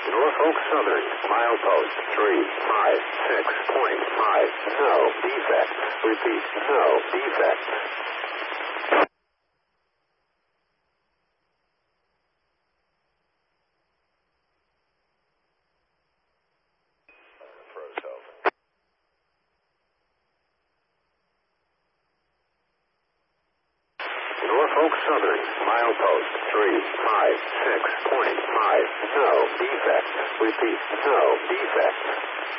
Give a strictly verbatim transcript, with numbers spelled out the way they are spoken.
Norfolk Southern, milepost three five six point five. No defect. Repeat, no defect. Froze over. Norfolk Southern, milepost three five six point five. No defect. Repeat, no defect.